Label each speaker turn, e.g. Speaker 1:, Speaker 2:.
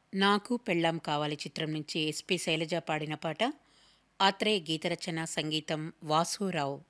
Speaker 1: 'నాకు పెళ్ళాం కావాలి' చిత్రం నుంచి ఎస్పి శైలజ పాడిన పాట. ఆత్రేయ గీతరచన, సంగీతం వాసూరావు.